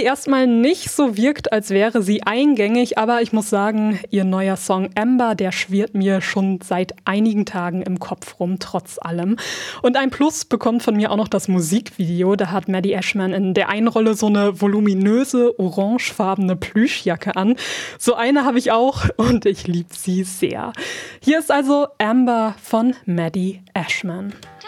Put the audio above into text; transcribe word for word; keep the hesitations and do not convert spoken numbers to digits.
die erstmal nicht so wirkt, als wäre sie eingängig, aber ich muss sagen, ihr neuer Song Amber, der schwirrt mir schon seit einigen Tagen im Kopf rum, trotz allem. Und ein Plus bekommt von mir auch noch das Musikvideo. Da hat Maddie Ashman in der einen Rolle so eine voluminöse, orangefarbene Plüschjacke an. So eine habe ich auch und ich liebe sie sehr. Hier ist also Amber von Maddie Ashman.